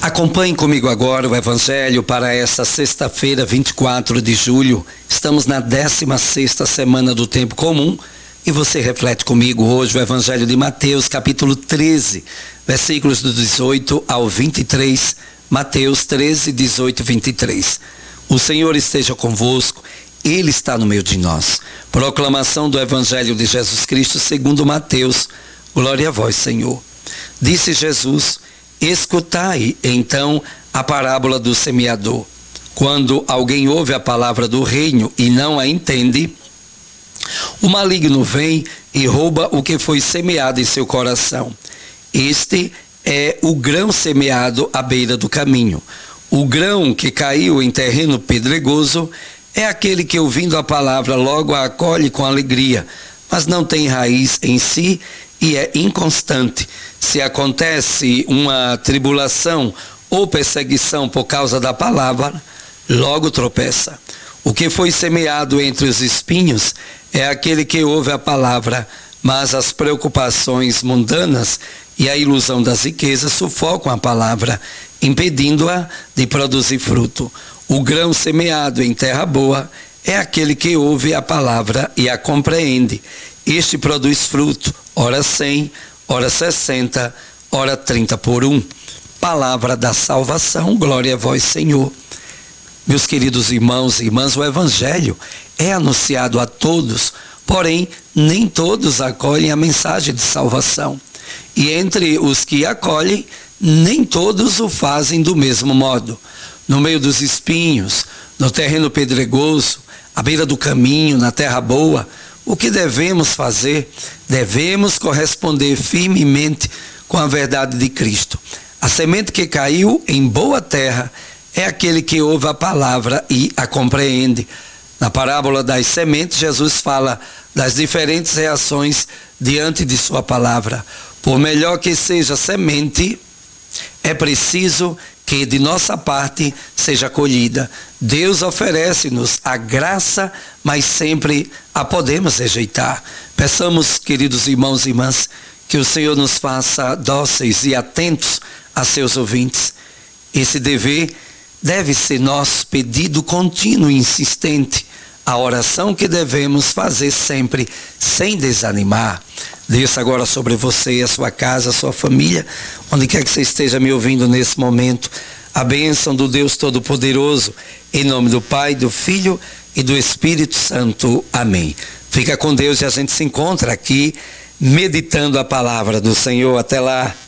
Acompanhe comigo agora o Evangelho para esta sexta-feira, 24 de julho. Estamos na 16ª semana do tempo comum e você reflete comigo hoje o Evangelho de Mateus, capítulo 13, versículos do 18 ao 23. Mateus 13, 18 e 23. O Senhor esteja convosco, Ele está no meio de nós. Proclamação do Evangelho de Jesus Cristo segundo Mateus. Glória a vós, Senhor. Disse Jesus: escutai então a parábola do semeador. Quando alguém ouve a palavra do reino e não a entende, o maligno vem e rouba o que foi semeado em seu coração. Este é o grão semeado à beira do caminho. O grão que caiu em terreno pedregoso é aquele que, ouvindo a palavra, logo a acolhe com alegria, mas não tem raiz em si e é inconstante. Se acontece uma tribulação ou perseguição por causa da palavra, logo tropeça. O que foi semeado entre os espinhos é aquele que ouve a palavra, mas as preocupações mundanas e a ilusão das riquezas sufocam a palavra, impedindo-a de produzir fruto. O grão semeado em terra boa é aquele que ouve a palavra e a compreende. Este produz fruto, ora 100, ora 60, ora 30 por 1. Palavra da salvação, glória a vós, Senhor. Meus queridos irmãos e irmãs, o Evangelho é anunciado a todos, porém nem todos acolhem a mensagem de salvação. E entre os que acolhem, nem todos o fazem do mesmo modo. No meio dos espinhos, no terreno pedregoso, à beira do caminho, na terra boa, o que devemos fazer? Devemos corresponder firmemente com a verdade de Cristo. A semente que caiu em boa terra é aquele que ouve a palavra e a compreende. Na parábola das sementes, Jesus fala das diferentes reações diante de sua palavra. Por melhor que seja a semente, é preciso que de nossa parte seja colhida. Deus oferece-nos a graça, mas sempre a podemos rejeitar. Peçamos, queridos irmãos e irmãs, que o Senhor nos faça dóceis e atentos a seus ouvintes. Esse dever deve ser nosso pedido contínuo e insistente, a oração que devemos fazer sempre, sem desanimar. Desça agora sobre você, a sua casa, a sua família, onde quer que você esteja me ouvindo nesse momento, a bênção do Deus Todo-Poderoso, em nome do Pai, do Filho e do Espírito Santo. Amém. Fica com Deus e a gente se encontra aqui, meditando a palavra do Senhor. Até lá.